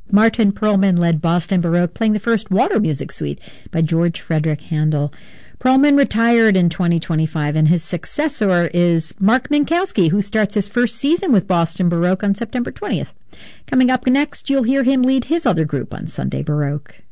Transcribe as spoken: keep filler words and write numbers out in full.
Martin Perlman led Boston Baroque, playing the first Water Music Suite by George Frederick Handel. Perlman retired in twenty twenty-five, and his successor is Mark Minkowski, who starts his first season with Boston Baroque on September twentieth. Coming up next, you'll hear him lead his other group on Sunday Baroque.